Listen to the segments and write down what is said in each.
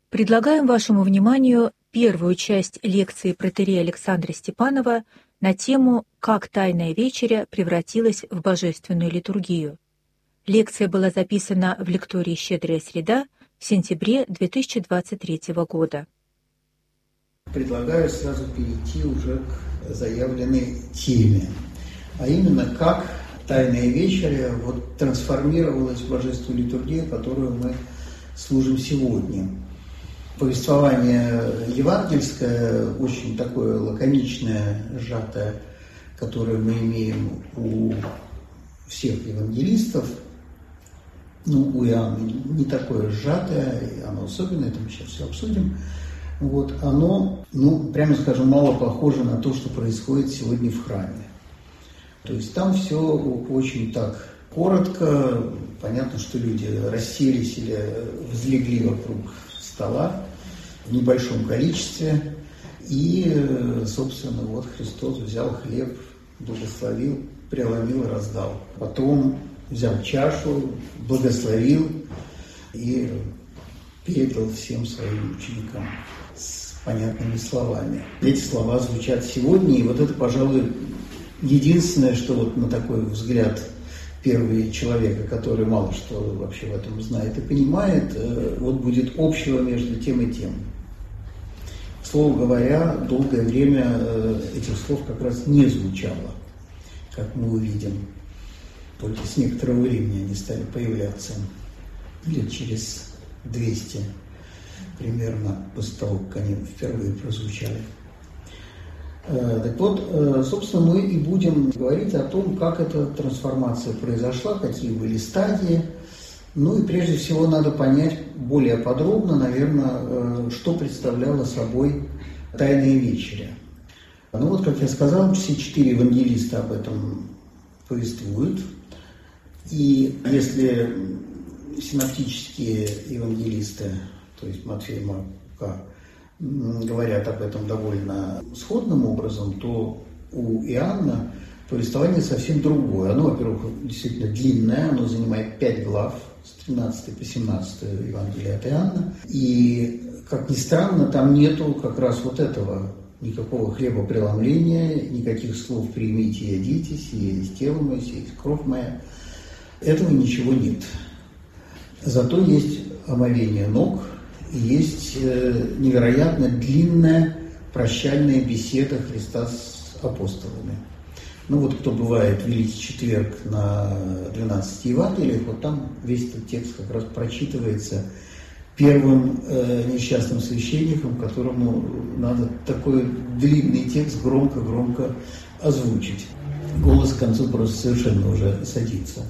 Предлагаем вашему вниманию первую часть лекции протоиерея Александра Степанова на тему «Как Тайная вечеря превратилась в божественную литургию». Лекция была записана в лектории «Щедрая среда» в сентябре 2023 года. Предлагаю сразу перейти уже к заявленной теме, а именно как Тайная вечеря трансформировалась в божественную литургию, которую мы служим сегодня. Повествование евангельское, очень такое лаконичное, сжатое, которое мы имеем у всех евангелистов, у Иоанна не такое сжатое, оно особенное, это мы сейчас все обсудим. Оно, прямо скажем, мало похоже на то, что происходит сегодня в храме. То есть там все очень так коротко, понятно, что люди расселись или взлегли вокруг стола в небольшом количестве, и, собственно, Христос взял хлеб, благословил, преломил и раздал. Потом взял чашу, благословил и передал всем своим ученикам с понятными словами. Эти слова звучат сегодня, и это, пожалуй, единственное, что на такой взгляд первого человека, который мало что вообще в этом знает и понимает, будет общего между тем и тем. Слово говоря, долгое время этих слов как раз не звучало, как мы увидим. Только с некоторого времени они стали появляться, лет через 200 примерно после того, как они впервые прозвучали. Собственно, мы и будем говорить о том, как эта трансформация произошла, какие были стадии. И прежде всего надо понять более подробно, наверное, что представляла собой Тайная вечеря. Как я сказал, все 4 евангелиста об этом повествуют. И если синоптические евангелисты, то есть Матфей, Марк, Лука, говорят об этом довольно сходным образом, то у Иоанна повествование совсем другое. Оно, во-первых, действительно длинное, оно занимает 5 глав, с 13 по 17 Евангелия от Иоанна. И, как ни странно, там нету как раз этого, никакого хлебопреломления, никаких слов «примите и едите, сие есть тело мое, сие есть кровь моя». Этого ничего нет. Зато есть омовение ног, и есть невероятно длинная прощальная беседа Христа с апостолами. Кто бывает в Великий Четверг на 12 Евангелиях, там весь этот текст как раз прочитывается первым несчастным священником, которому надо такой длинный текст громко-громко озвучить. Голос к концу просто совершенно уже садится.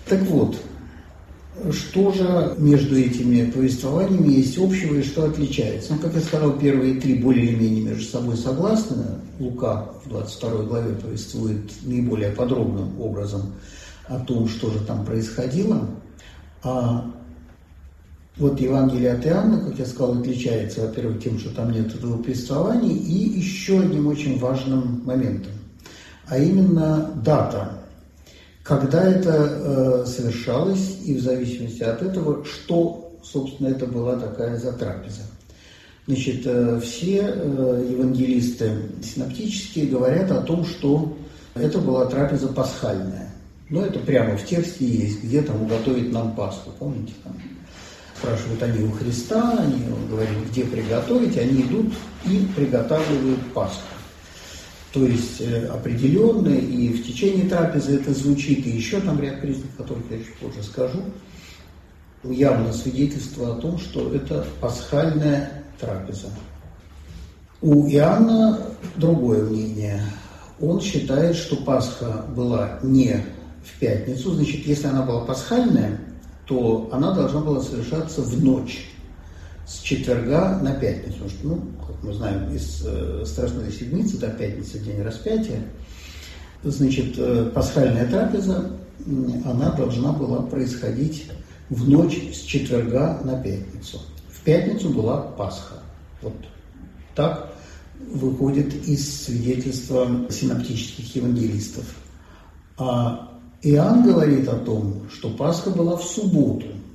Что же между этими повествованиями есть общего и что отличается? Как я сказал, первые 3 более или менее между собой согласны. Лука в 22 главе повествует наиболее подробным образом о том, что же там происходило. А Евангелие от Иоанна, как я сказал, отличается, во-первых, тем, что там нет этого повествования, и еще одним очень важным моментом, а именно дата. Когда это совершалось, и в зависимости от этого, что, собственно, это была такая за трапеза. Все евангелисты синоптические говорят о том, что это была трапеза пасхальная. Это прямо в тексте есть, где там уготовить нам Пасху. Помните, там спрашивают они у Христа, они говорят, где приготовить, они идут и приготавливают Пасху. То есть определенно, и в течение трапезы это звучит, и еще там ряд признаков, о которых я чуть позже скажу, явно свидетельство о том, что это пасхальная трапеза. У Иоанна другое мнение. Он считает, что Пасха была не в пятницу, если она была пасхальная, то она должна была совершаться в ночь с четверга на пятницу. Потому что, как мы знаем, из Страстной Седмицы до пятницы, день распятия, пасхальная трапеза, она должна была происходить в ночь с четверга на пятницу. В пятницу была Пасха. Так выходит из свидетельства синоптических евангелистов. А Иоанн говорит о том, что Пасха была в субботу.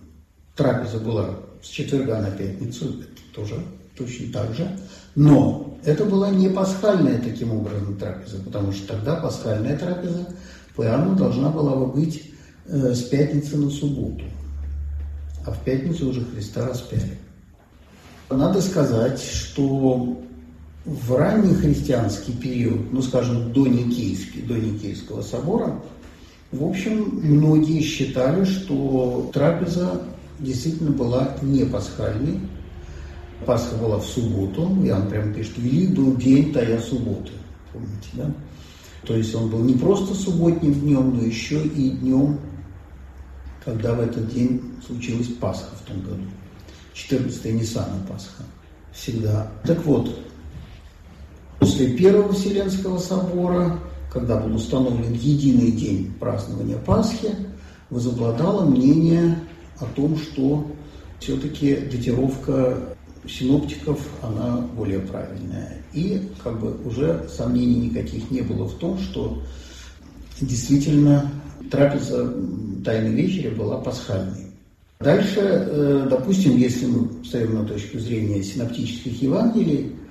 трапеза была с четверга на пятницу, это тоже точно так же. Но это была не пасхальная таким образом трапеза, потому что тогда пасхальная трапеза по Иоанну должна была бы быть с пятницы на субботу, а в пятницу уже Христа распяли. Надо сказать, что в ранний христианский период, ну скажем, до Никейского собора, в общем, многие считали, что трапеза действительно была не пасхальной. Пасха была в субботу, Иоанн прямо пишет: «Велик был день тая субботы». Помните, да? То есть он был не просто субботним днем, но еще и днем, когда в этот день случилась Пасха в том году. 14-е Ниссана Пасха. Всегда. Так вот, после Первого Вселенского собора, когда был установлен единый день празднования Пасхи, возобладало мнение о том, что все-таки датировка синоптиков, она более правильная. И как бы уже сомнений никаких не было в том, что действительно трапеза Тайной Вечери была пасхальной. Дальше, допустим, если мы стоим на точке зрения синоптических Евангелий,